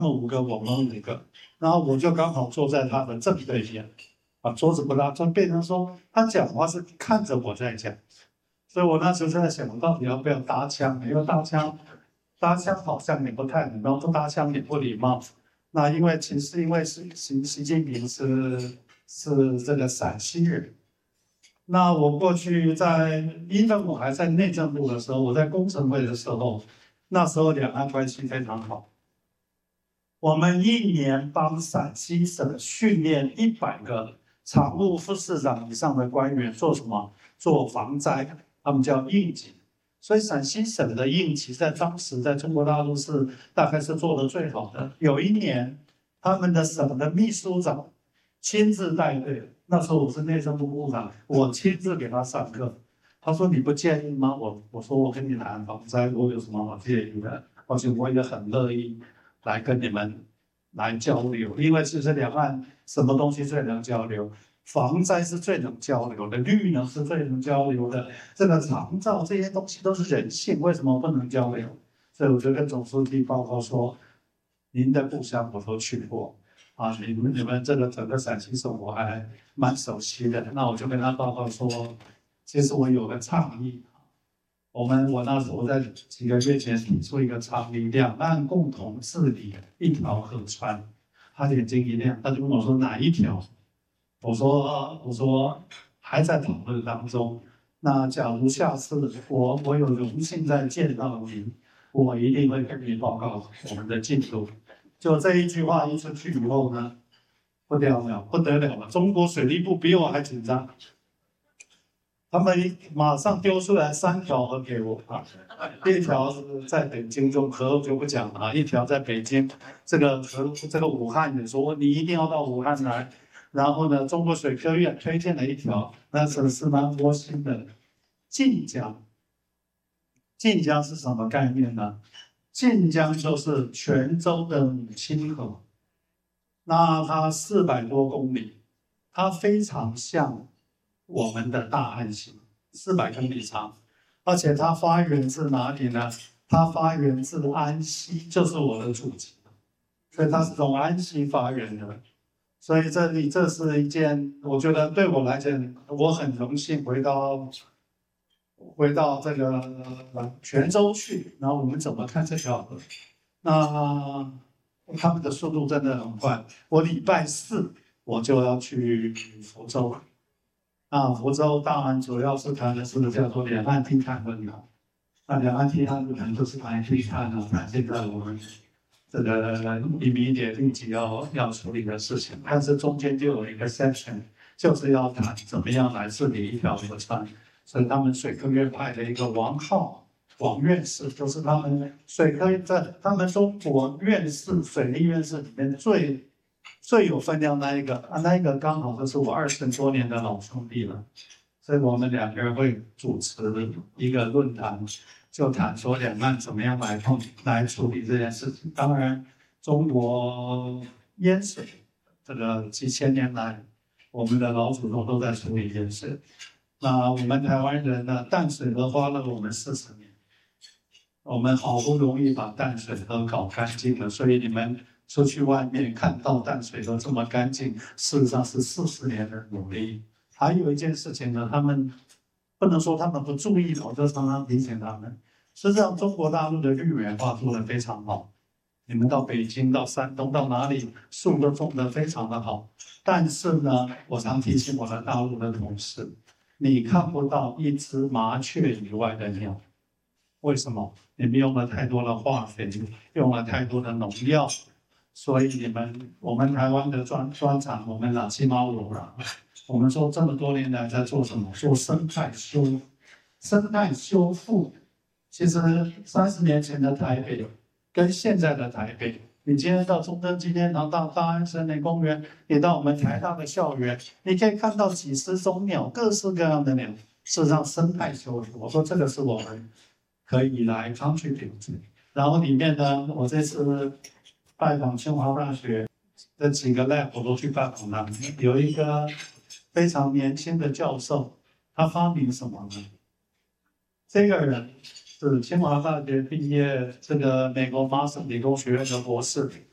5个，我们5个，然后我就刚好坐在他的正对面，桌子不大，就变成说他讲话是看着我在讲，所以我那时候在想，我到底要不要搭腔？因为搭腔好像也不太礼貌，不搭腔也不礼貌。那因为其实因为习近平是这个陕西人。那我过去因为我还在内政部的时候，我在工程会的时候，那时候两岸关系非常好。我们一年帮陕西省训练100个常务副市长以上的官员做什么？做防灾，他们叫应急。所以陕西省的应急在当时在中国大陆大概是做得最好的。有一年，他们的省的秘书长亲自带队，那时候我是内政部部长，我亲自给他上课。他说：“你不介意吗？”我说：“我跟你谈防灾，我有什么好介意的？而且我也很乐意来跟你们来交流，因为其实两岸什么东西最能交流？防灾是最能交流的，绿能是最能交流的，这个长照这些东西都是人性，为什么不能交流？所以我就跟总书记报告说，您的故乡我都去过，你们这个整个陕西省我还蛮熟悉的。那我就跟他报告说，其实我有个倡议，我那时候在几个月前提出一个倡议，两岸共同治理一条河川。他眼睛一亮，他就问我说哪一条？我说还在讨论当中。那假如下次我有荣幸再见到您，我一定会跟你报告我们的进度。就这一句话一出去以后呢，不得了了！中国水利部比我还紧张，他们马上丢出来3条河给我一条是在北京中河就不讲了一条在北京这个武汉也说你一定要到武汉来。然后呢，中国水科院推荐了一条，那是蛮窝心的。晋江，晋江是什么概念呢？晋江就是泉州的母亲河，那它400多公里，它非常像我们的大汉溪，400公里长，而且它发源自哪里呢？它发源自安溪，就是我的祖籍，所以它是从安溪发源的。所以这是一件，我觉得对我来讲，我很荣幸回到这个泉州去，然后我们怎么看这条河？那他们的速度真的很快。我礼拜4我就要去福州，福州当然主要是谈的是叫做两岸低碳论坛。那两岸低碳论坛就是谈低碳现在我们这个immediate立即要处理的事情，但是中间就有一个 section， 就是要谈怎么样来治理一条河川。所以他们水科院派的一个王院士，就是他们在他们中国院士、水利院士里面最有分量那一个那一个刚好就是我20多年的老兄弟了。所以我们2个人会主持一个论坛。就谈说两岸怎么样来处理这件事情。当然，中国淹水这个几千年来，我们的老祖宗都在处理淹水。那我们台湾人呢，淡水河花了我们40年，我们好不容易把淡水河搞干净了，所以你们出去外面看到淡水河这么干净，事实上是40年的努力。还有一件事情呢，他们不能说他们不注意，我就常常提醒他们。实际上，中国大陆的绿源化做得非常好。你们到北京、到山东、到哪里，树都种得非常的好。但是呢，我常提醒我的大陆的同事，你看不到一只麻雀以外的鸟。为什么？你们用了太多的化肥，用了太多的农药，所以我们台湾的专长，我们7毛5了。我们说这么多年来在做什么？做生态修复。其实30年前的台北跟现在的台北，你今天到中正纪念堂、到大安森林公园，你到我们台大的校园，你可以看到几十种鸟，各式各样的鸟。事实上，生态修复，我说这个是我们可以来 contribute。然后里面呢，我这次拜访清华大学的几个 lab 我都去拜访他们，有一个非常年轻的教授，他发明什么呢？这个人是清华大学毕业，这个美国麻省理工学院的博士，